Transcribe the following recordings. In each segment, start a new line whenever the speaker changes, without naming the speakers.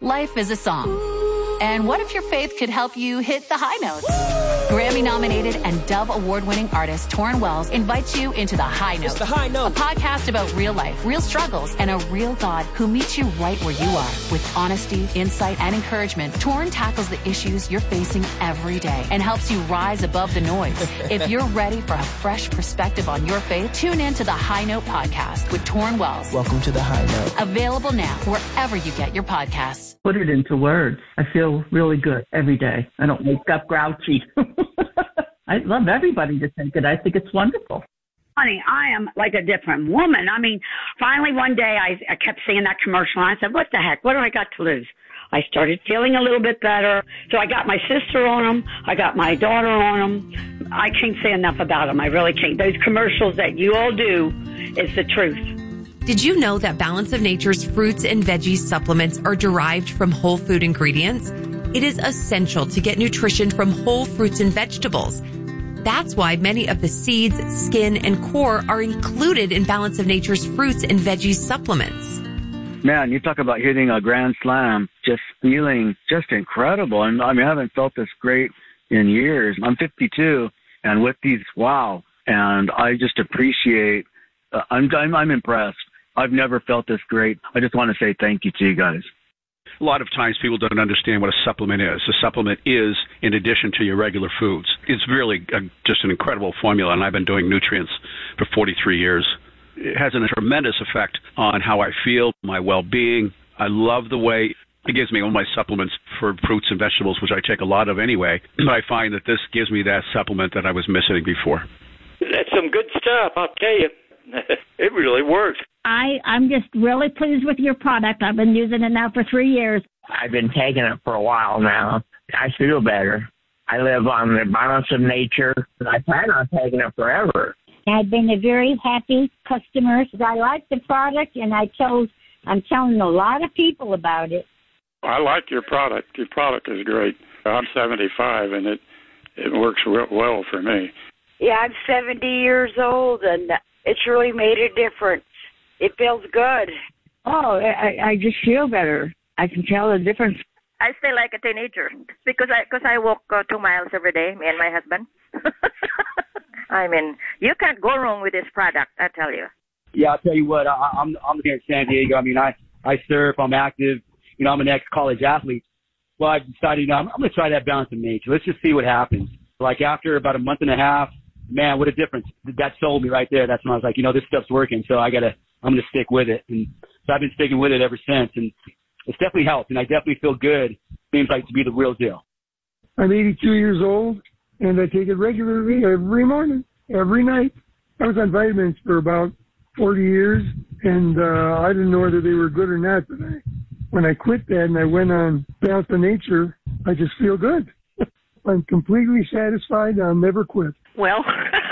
Life is a song. And what if your faith could help you hit the high notes? Grammy-nominated and Dove Award-winning artist Torrin Wells invites you into The High Note.
It's The High Note.
A podcast about real life, real struggles, and a real God who meets you right where you are. With honesty, insight, and encouragement, Torrin tackles the issues you're facing every day and helps you rise above the noise. If you're ready for a fresh perspective on your faith, tune in to The High Note podcast with Torrin Wells.
Welcome to The High Note.
Available now wherever you get your podcasts.
Put it into words. I feel really good every day. I don't wake up grouchy. I love everybody to take it. I think it's wonderful.
Honey, I am like a different woman. I mean, finally one day I kept seeing that commercial and I said, what the heck? What do I got to lose? I started feeling a little bit better. So I got my sister on them. I got my daughter on them. I can't say enough about them. I really can't. Those commercials that you all do is the truth.
Did you know that Balance of Nature's fruits and veggies supplements are derived from whole food ingredients? It is essential to get nutrition from whole fruits and vegetables. That's why many of the seeds, skin, and core are included in Balance of Nature's fruits and veggies supplements.
Man, you talk about hitting a grand slam, just feeling just incredible. And I mean, I haven't felt this great in years. I'm 52, and with these, wow. And I just appreciate, I'm impressed. I've never felt this great. I just want to say thank you to you guys.
A lot of times people don't understand what a supplement is. A supplement is in addition to your regular foods. It's really just an incredible formula, and I've been doing nutrients for 43 years. It has a tremendous effect on how I feel, my well-being. I love the way it gives me all my supplements for fruits and vegetables, which I take a lot of anyway. But I find that this gives me that supplement that I was missing before.
That's some good stuff, I'll tell you. It really works.
I'm just really pleased with your product. I've been using it now for 3 years.
I've been taking it for a while now. I feel better. I live on the Balance of Nature. I plan on taking it forever.
I've been a very happy customer. I like the product, and I'm telling a lot of people about it.
I like your product. Your product is great. I'm 75, and it works well for me.
Yeah, I'm 70 years old, and it's really made a difference. It feels good.
Oh, I just feel better. I can tell the difference.
I feel like a teenager because I walk 2 miles every day, me and my husband. I mean, you can't go wrong with this product, I tell you.
Yeah, I'll tell you what, I'm here in San Diego. I mean, I surf, I'm active. You know, I'm an ex-college athlete. Well, I've decided, I'm going to try that Balance of Nature. Let's just see what happens. Like after about a month and a half, man, what a difference. That sold me right there. That's when I was like, this stuff's working, so I'm going to stick with it. And so I've been sticking with it ever since. And it's definitely helped, and I definitely feel good. Seems like to be the real deal.
I'm 82 years old, and I take it regularly every morning, every night. I was on vitamins for about 40 years, and I didn't know whether they were good or not. But when I quit that and I went on Balance of Nature, I just feel good. I'm completely satisfied. I'll never quit.
Well,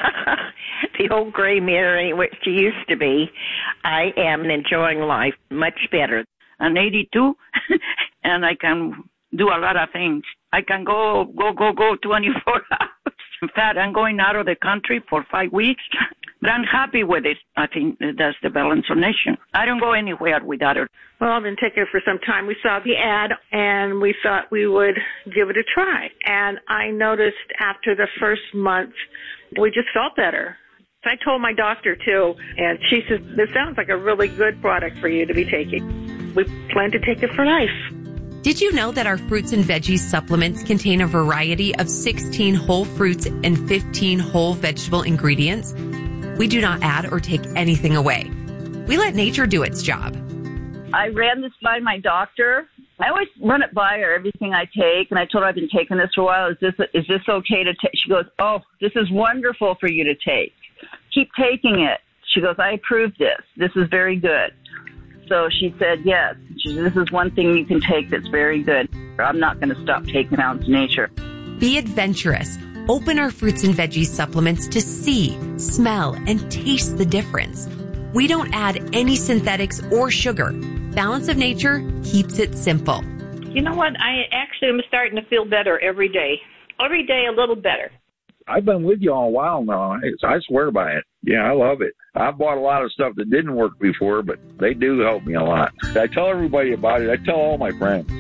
the old gray mare ain't what she used to be. I am enjoying life much better.
I'm 82, and I can do a lot of things. I can go 24 hours. In fact, I'm going out of the country for 5 weeks, but I'm happy with it. I think that's the Balance of Nature. I don't go anywhere without it.
Well, I've been taking it for some time. We saw the ad, and we thought we would give it a try. And I noticed after the first month, we just felt better. I told my doctor, too, and she said, this sounds like a really good product for you to be taking. We plan to take it for life.
Did you know that our fruits and veggies supplements contain a variety of 16 whole fruits and 15 whole vegetable ingredients? We do not add or take anything away. We let nature do its job.
I ran this by my doctor. I always run it by her, everything I take, and I told her I've been taking this for a while. Is this okay to take? She goes, oh, this is wonderful for you to take. Keep taking it. She goes, I approve this. This is very good. So she said, yes. She said, this is one thing you can take that's very good. I'm not going to stop taking Balance of Nature.
Be adventurous. Open our fruits and veggies supplements to see, smell, and taste the difference. We don't add any synthetics or sugar. Balance of Nature keeps it simple.
You know what? I actually am starting to feel better every day. Every day a little better.
I've been with you all a while now. I swear by it. Yeah, I love it. I've bought a lot of stuff that didn't work before, but they do help me a lot. I tell everybody about it. I tell all my friends.